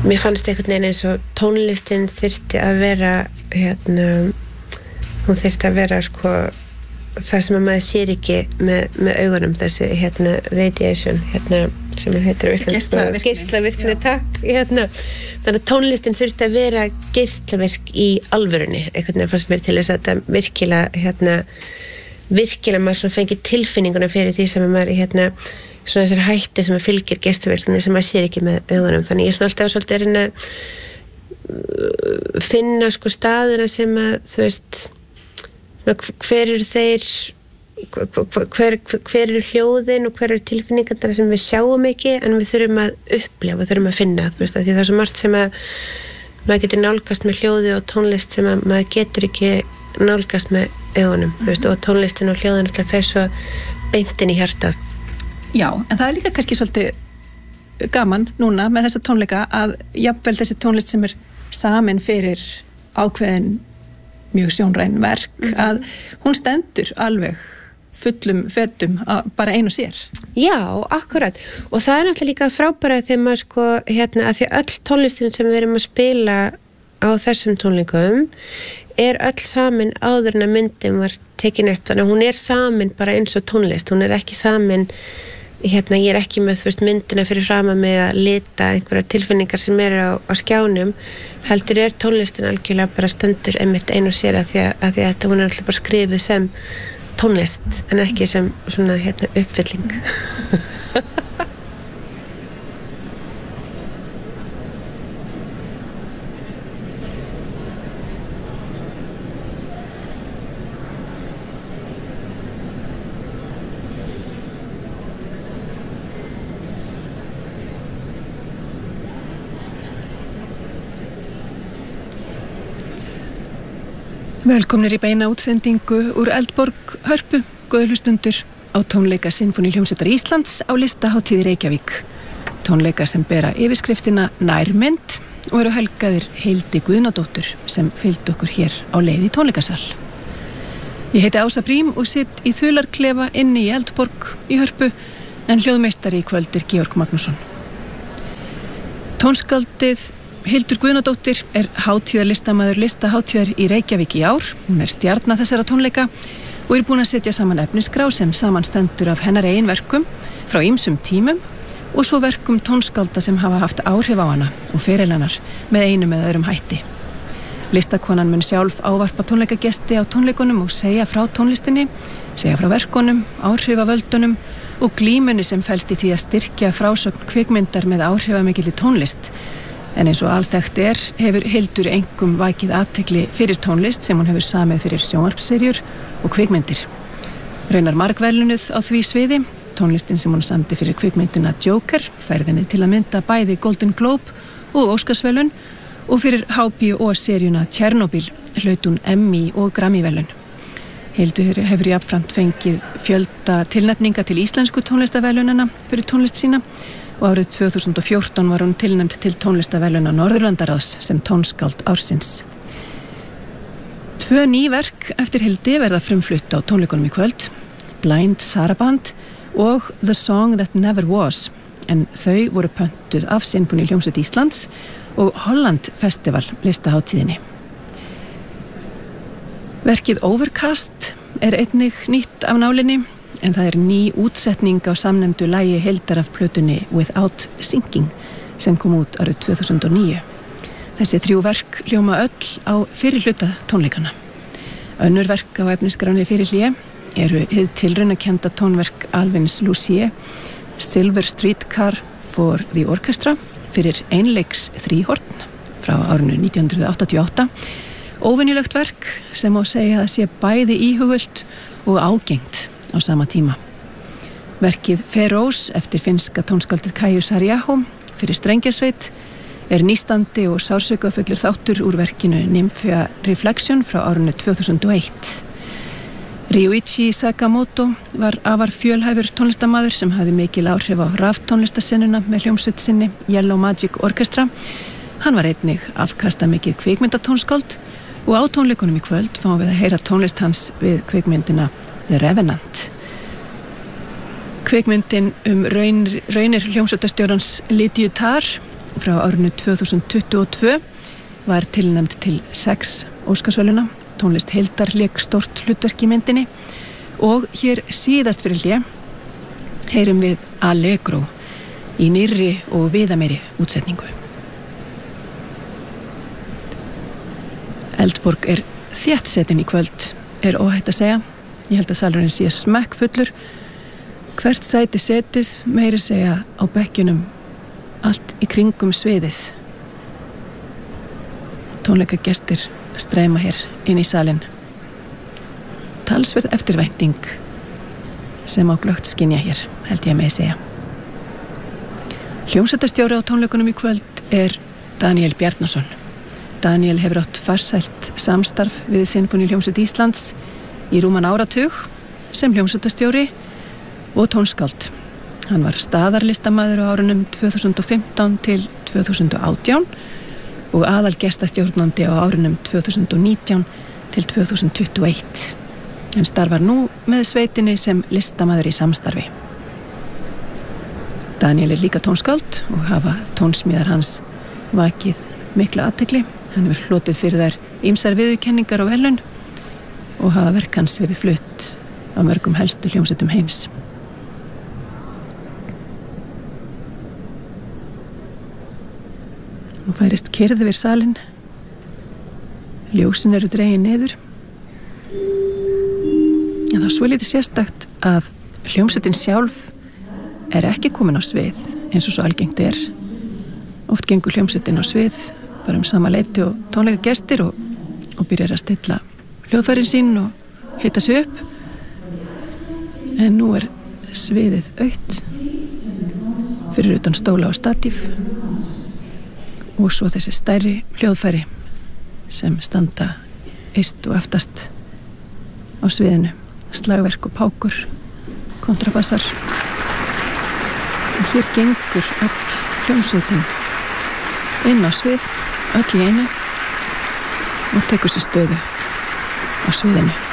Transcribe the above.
mér fannst einhvern veginn eins og tónlistin þyrfti að vera hún þyrfti að vera sko það sem að maður sér ekki með augunum, þessi radiation sem heitir geislavirkni takk þannig að tónlistin þurfti að vera geislavirk í alvörunni einhvern veginn fannst mér til þess að þetta virkilega maður svona fengi tilfinninguna fyrir því sem maður svona þessar hætti sem fylgir geislavirkni sem maður sér ekki með augunum, þannig ég svona alltaf svolítið reyna finna sko staðina sem að þú veist hver eru þeir hver eru hljóðin og hver eru tilfinningarnar sem við sjáum ekki en við þurfum að upplifa, við þurfum að finna þú veist, því það er svo margt sem að maður getur nálgast með hljóði og tónlist sem að maður getur ekki nálgast með augunum, þú veist, og tónlistin og hljóðin alltaf fer svo beintin í hjartað. Já, en það er líka kannski svolítið gaman núna með þessa tónleika að jafnvel þessi tónlist sem samin fyrir ákveðin mjög sjónræn verk að hún stendur alveg fullum fetum bara ein og sér. Já, akkurat og það er náttúrulega líka frábæra þegar maður sko að því öll tónlistin sem við erum að spila á þessum tónleikum öll samin áður en að myndin var tekin upp, þannig að hún samin bara eins og tónlist, hún ekki samin ég ekki með þú veist myndina fyrir fram að mig að lita einhverja tilfinningar sem á skjánum heldur tónlistin algjörlega bara stendur einmitt ein og sér að því að þetta hún alltaf bara skrifuð sem tónlist en ekki sem svona uppfylling Velkomnir í beina útsendingu úr Eldborg Hörpu, góðir hlustundur á tónleika Sinfóníuhljómsveitar Íslands á Listahátíð í Reykjavík. Tónleika sem bera yfirskriftina Nærmynd og eru helgaðir Hildi Guðnadóttur sem fylgdi okkur hér á leið í tónleikasal. Ég heiti Ása Brím og sitt í þularklefa inni í Eldborg í Hörpu en hljóðmeistari í kvöld Georg Magnússon. Tónskáldið Hildur Guðnadóttir hátíðarlistamaður Listahátíðar í Reykjavík í ár. Hún stjarna þessara tónleika og búin að setja saman efnisgrá sem samanstendur af hennar eigin verkum frá ýmsum tímum og svo verkum tónskálda sem hafa haft áhrif á hana og feril hennar með einum eða öðrum hætti. Listakonan mun sjálf ávarpa tónleikagesti á tónleikunum og segja frá tónlistinni, segja frá verkunum, áhrifavöldunum og glímunni sem felst í því að styrkja frásögn kvikmyndar með áhrifamikilli tónlist. En eins og alþekkt hefur Hildur einkum vakið athygli fyrir tónlist sem hún hefur samið fyrir sjónvarpsseríur og kvikmyndir. Raunar margverðlunuð á því sviði, tónlistin sem hún samdi fyrir kvikmyndina Joker, færðinni til að mynda bæði Golden Globe og Óskarsverðlaun og fyrir HBO-seríuna Chernobyl hlaut hún Emmy og Grammy-verðlaun. Hildur hefur jafnframt fengið fjölda tilnefninga til íslensku tónlistaverðlaunana fyrir tónlist sína og árið 2014 var hún tilnefnd til tónlistaverðlauna Norðurlandaráðs sem tónskáld ársins. 2 ný verk eftir Hildi verða frumflutt á tónleikunum í kvöld, Blind Saraband og The Song That Never Was, en þau voru pöntuð af Sinfóníuhljómsveit Íslands og Holland Festival listahátíðinni. Verkið Overcast einnig nýtt af nálinni, en það ný útsetning á samnefndu lagi Hildar af plötunni Without Sinking sem kom út árið 2009. Þessi 3 verk hljóma öll á fyrirhluta tónleikana. Önnur verk á efnisskráni fyrir hlé eru hið tilraunakennda tónverk Alvins Lucier, Silver Streetcar for the Orchestra fyrir einleiks þríhorn frá árinu 1988. Óvenjulegt verk sem má segja að sé bæði íhugult og ágengt á sama tíma. Verkið Feroz eftir finnska tónskáldið Kaiju Saariaho fyrir strengjarsveit nýstandi og sársaukafullur þáttur úr verkinu Nymphia Reflection frá árinu 2001. Ryuichi Sakamoto var afar fjölhæfur tónlistamaður sem hafði mikil áhrif á raftónlistasennuna með hljómsveit sinni Yellow Magic Orchestra. Hann var einnig afkastamikið kvikmyndatónskáld og á tónleikunum í kvöld fáum við að heyra tónlist hans við kvikmyndina The Revenant. Kvikmyndin raunir hljómsveitarstjórans Lydiu Tarr frá árinu 2022 var tilnefnd til 6 Óskarsverðlauna. Tónlist Hildar lék stórt hlutverk í myndinni og hér síðast fyrir hlé heyrum við Allegro í nýrri og viðameiri útsetningu. Eldborg er þéttsetin í kvöld, er óhætt að segja. Ég held að salurinn sé smekkfullur. Hvert sæti setið, meiri segja á bekkjunum, allt í kringum sviðið. Tónleikagestir streyma hér inn í salinn. Talsverð eftirvænting sem á glögt skynja hér, held ég megi segja. Hljómsveitarstjóri á tónleikunum í kvöld er Daníel Bjarnason. Daníel hefur átt farsælt samstarf við Sinfóníuhljómsveit Íslands í rúman áratug sem hljómsveitarstjóri og tónskáld. Hann var staðarlistamaður á árunum 2015 til 2018 og aðalgestastjórnandi á árunum 2019 til 2021. Hann starfar nú með sveitinni sem listamaður í samstarfi. Daníel er líka tónskáld og hafa tónsmíðar hans vakið mikla athygli. Hann hefur hlotið fyrir þær ýmsar viðurkenningar og verðlaun og hafa verk hans verið flutt á mörgum helstu hljómsveitum heims. Nú færist kyrrð yfir salinn. Ljósin eru dregin niður. En þá svolítið sérstakt að hljómsveitin sjálf er ekki komin á svið eins og svo algengt er. Oft gengur hljómsveitin á svið bara sama leyti og tónleikagestir og byrjar að stilla hljóðfærin sín og hita sig upp. En nú er sviðið autt fyrir utan stóla og statíf og svo þessi stærri hljóðfæri sem standa yst og aftast á sviðinu. Slagverk og pákur, kontrabassar. Og hér gengur öll hljómsveitin inn á svið, öll í einu og tekur sér stöðu á sviðinu.